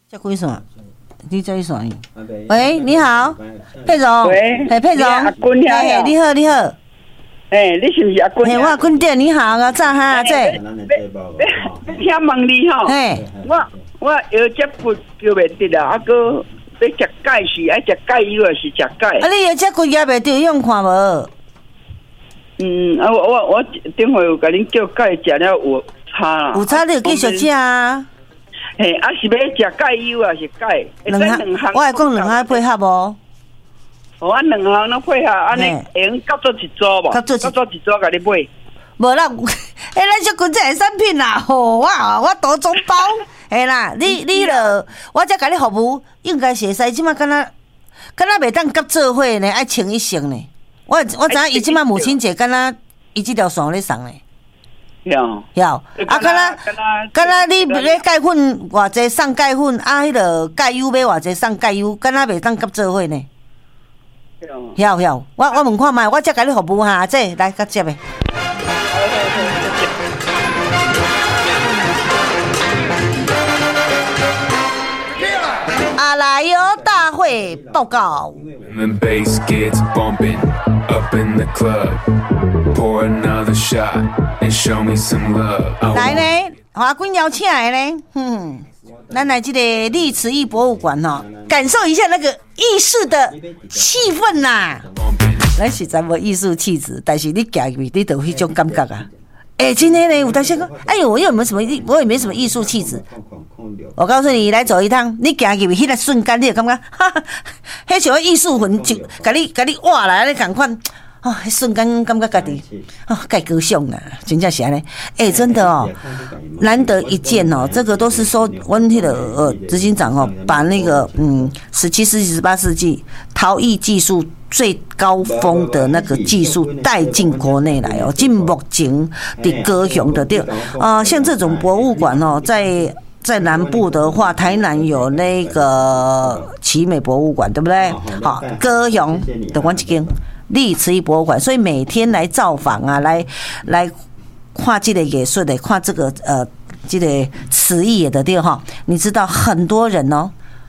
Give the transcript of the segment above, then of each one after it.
这几线？你这一线？喂，你好，佩蓉。 喂， 佩蓉。 阿君你好。 你好，你好。 你是不是阿君？ 我阿君姐，你好啊，早哈这。 听问你吼，我腰脊骨叫袂得啦，哥要食钙是爱食钙油还是食钙？ 你腰脊骨也袂得，用看无？ 我等会有甲恁叫钙食了有差啦。 有差你就继续食啊。 是要食钙油还是钙？ 两项，我会讲两项配合无？ 我两项拢配合，安尼会用夹做一组无？夹做一组甲你买。 无啦，咱小君这个产品啦，吼，我多总包，嘿啦，你了，我才甲你服务，应该是会使，即马敢若袂当夹做伙呢，爱穿一身呢。我知影伊即马母亲节敢若伊即条线咧送呢。有，敢若你咧钙粉偌济送钙粉，迄个钙油买偌济送钙油，敢若袂当夹做伙呢。有，我问看卖，我才甲你服务哈，这来甲接的。阿拉有大会报告。来呢，华君邀请来呢，咱来这个历慈艺博物馆哦，感受一下那个艺术的气氛呐。咱实在无艺术气质，但是你行入去，你就有迄种感觉啊。今天呢，有当时讲，哎呦，我也没什么艺术气质。我告诉你，来走一趟，你行入去，迄个瞬间，你就感觉，哈哈，迄像艺术魂就，甲你挖来，你赶快。迄瞬间感觉家己介高尚啦，真正是安尼。真的哦，难得一见哦。这个都是说，阮迄个执行长哦，把那个17世纪、18世纪陶艺技术最高峰的那个技术带进国内来哦。进目前的高雄的对像这种博物馆哦，在南部的话，台南有那个奇美博物馆，对不对？好，高雄的阮一间。历慈艺博物馆，所以每天来造访啊，来看这个艺术的，看这个这个瓷艺的对哈。你知道很多人哦，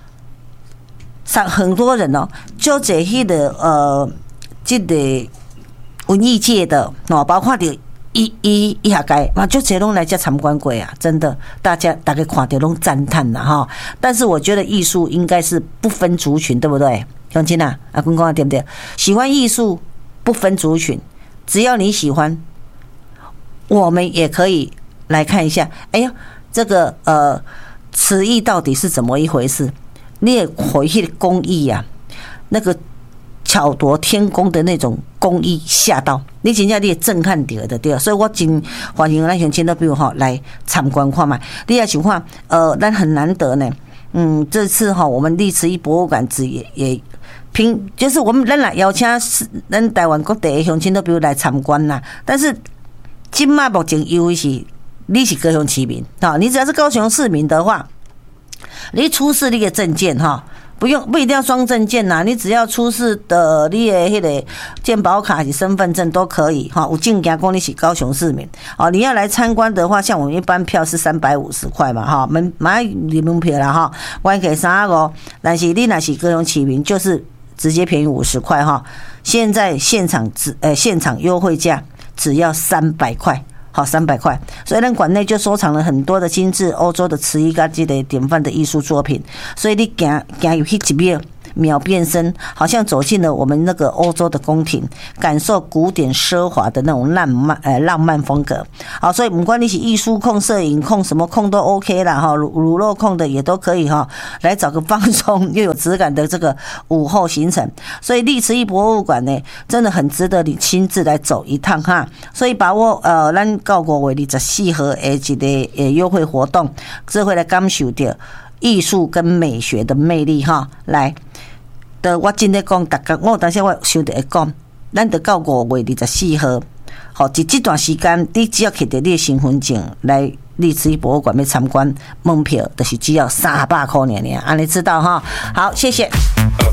就这迄个这个文艺界的包括的一下该嘛，就这拢来这参观过啊，真的，大家看到拢赞叹啦哈。但是我觉得艺术应该是不分族群，对不对？乡亲啊，阿公讲对不对？喜欢艺术不分族群，只要你喜欢，我们也可以来看一下。哎呀，这个瓷艺到底是怎么一回事？你也回去的工艺啊，那个巧夺天工的那种工艺吓到你，真正你也震撼到的对。所以我真欢迎咱乡亲都比如哈来参观看嘛。你也想看咱很难得呢。这次我们历慈艺博物馆也就是我们咱来邀请咱台湾各地的乡亲都比如来参观啦。但是今嘛目前因为是你是高雄市民你只要是高雄市民的话，你出示你的证件不一定要双证件呐，你只要出示的你的迄个健保卡还是身份证都可以有证件讲你是高雄市民你要来参观的话，像我们一般票是350块嘛买门票啦我给35，但是你若是高雄市民就是直接便宜50块现在现场优惠价只要300块。好，300块，所以咱馆内就收藏了很多的精致欧洲的瓷艺跟这个典范的艺术作品，所以你行入去一秒秒变身，好像走进了我们那个欧洲的宫廷，感受古典奢华的那种浪漫风格。好，所以不管你是艺术控、摄影控，什么控都 OK 啦乳酪控的也都可以来找个放松又有质感的这个午后行程。所以历慈艺博物馆呢，真的很值得你亲自来走一趟哈。所以把握咱到5月24号的一个优惠活动，这会来感受到艺术跟美学的魅力来的，我真的讲，大家我当时我想着会讲，咱得到5月24号，在这段时间，你只要摕着你的身份证来历慈艺博物馆要参观，门票就是只要300块尔，安尼知道好，谢谢。